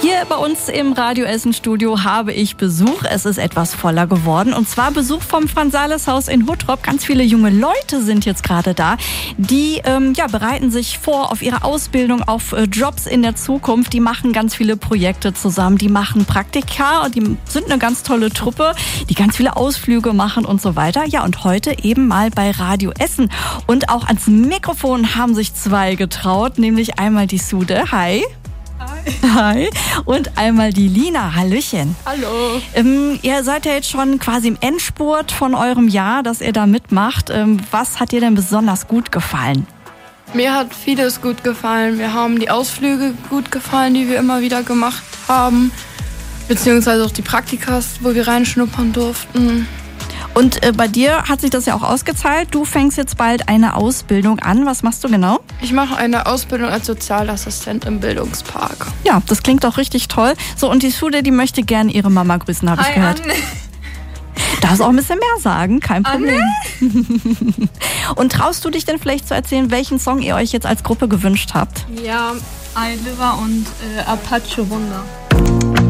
Hier bei uns im Radio Essen Studio habe ich Besuch. Es ist etwas voller geworden. Und zwar Besuch vom Franz-Sales-Haus in Huttrop. Ganz viele junge Leute sind jetzt gerade da. Die bereiten sich vor auf ihre Ausbildung, auf Jobs in der Zukunft. Die machen ganz viele Projekte zusammen. Die machen Praktika und die sind eine ganz tolle Truppe, die ganz viele Ausflüge machen und so weiter. Ja, und heute eben mal bei Radio Essen. Und auch ans Mikrofon haben sich zwei getraut, nämlich einmal die Sude. Hi. Hi. Und einmal die Lina. Hallöchen. Hallo. Ihr seid ja jetzt schon quasi im Endspurt von eurem Jahr, dass ihr da mitmacht. Was hat dir denn besonders gut gefallen? Mir hat vieles gut gefallen. Wir haben die Ausflüge gut gefallen, die wir immer wieder gemacht haben. Beziehungsweise auch die Praktikas, wo wir reinschnuppern durften. Und bei dir hat sich das ja auch ausgezahlt. Du fängst jetzt bald eine Ausbildung an. Was machst du genau? Ich mache eine Ausbildung als Sozialassistent im Bildungspark. Ja, das klingt doch richtig toll. So, und die Sude, die möchte gerne ihre Mama grüßen, habe ich gehört. Anne. Darfst auch ein bisschen mehr sagen, kein Problem. Anne? Und traust du dich denn vielleicht zu erzählen, welchen Song ihr euch jetzt als Gruppe gewünscht habt? Ja, Ailiva und Apache Wunder.